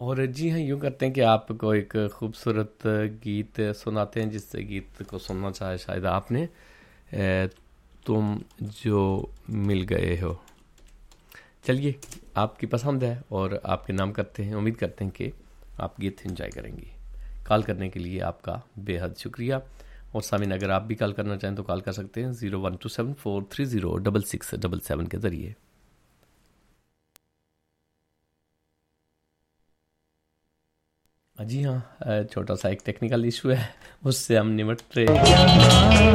और जी हाँ, यूँ करते हैं कि आपको एक खूबसूरत गीत सुनाते हैं, जिस गीत को सुनना चाहे शायद आपने, तुम जो मिल गए हो। चलिए, आपकी पसंद है और आपके नाम करते हैं। उम्मीद करते हैं कि आप गीत एंजॉय करेंगे। कॉल करने के लिए आपका बेहद शुक्रिया। और सामिन, अगर आप भी कॉल करना चाहें तो कॉल कर सकते हैं 0127430667 के ज़रिए। जी हाँ, छोटा सा एक टेक्निकल इशू है, उससे हम निपट रहे हैं।